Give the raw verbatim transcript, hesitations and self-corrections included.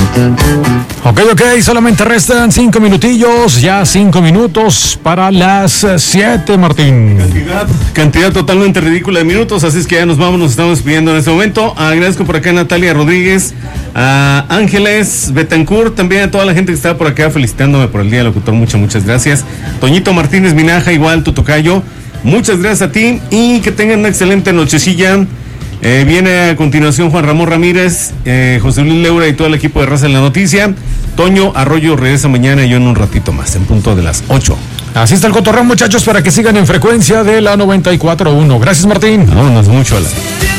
Ok, ok, solamente restan cinco minutillos, ya cinco minutos para las siete, Martín. Cantidad, cantidad totalmente ridícula de minutos, así es que ya nos vamos, nos estamos despidiendo en este momento. Agradezco por acá a Natalia Rodríguez, a Ángeles Betancourt, también a toda la gente que está por acá felicitándome por el Día del Locutor, muchas, muchas gracias. Toñito Martínez Minaja, igual tu tocayo, muchas gracias a ti y que tengan una excelente nochecilla. Eh, viene a continuación Juan Ramón Ramírez, eh, José Luis Leura y todo el equipo de Raza en la Noticia. Toño Arroyo regresa mañana y yo en un ratito más, en punto de las ocho. Así está el cotorreo, muchachos, para que sigan en frecuencia de la noventa y cuatro punto uno. Gracias, Martín. Vámonos mucho a la...